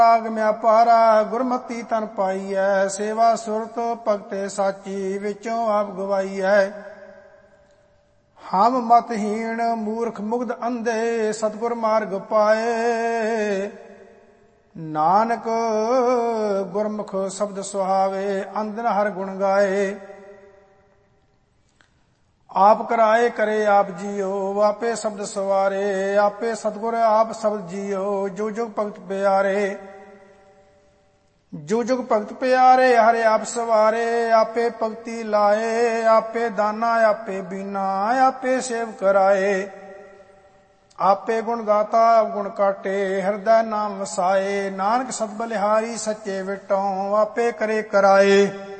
ਰਾਗ ਮਿਆ ਪਾਰਾ ਗੁਰਮਤੀ ਤਨ ਪਾਈਐ। ਸੇਵਾ ਸੁਰਤ ਭਗਤੇ ਸਾਚੀ ਵਿੱਚੋਂ ਆਪ ਗਵਾਈਐ। ਹਮ ਮਤਹੀਣ ਮੂਰਖ ਮੁਗਧ ਅੰਧੇ ਸਤਿਗੁਰ ਮਾਰਗ ਪਾਏ। ਨਾਨਕ ਗੁਰਮੁਖ ਸ਼ਬਦ ਸੁਹਾਵੇ ਅੰਦਨ ਹਰ ਗੁਣ ਗਾਏ। ਆਪ ਕਰਾਏ ਕਰੇ ਆਪ ਜੀਓ ਆਪੇ ਸ਼ਬਦ ਸਵਾਰੇ। ਆਪੇ ਸਤਿਗੁਰ ਆਪ ਸ਼ਬਦ ਜੀਓ ਜੋ ਜੁਗ ਭਗਤ ਪਿਆਰੇ। ਜੋ ਜੁਗ ਭਗਤ ਪਿਆਰੇ ਹਰਿ ਆਪ ਸਵਾਰੇ। ਆਪੇ ਭਗਤੀ ਲਾਏ ਆਪੇ ਦਾਨਾ ਆਪੇ ਬੀਨਾ ਆਪੇ ਸੇਵ ਕਰਾਏ। ਆਪੇ ਗੁਣ ਦਾਤਾ ਗੁਣ ਕਾਟੇ ਹਿਰਦੈ ਨਾਮ ਵਸਾਏ। ਨਾਨਕ ਸਤ ਬਲਿਹਾਰੀ ਸੱਚੇ ਵਿਟੋਂ ਆਪੇ ਕਰੇ ਕਰਾਏ।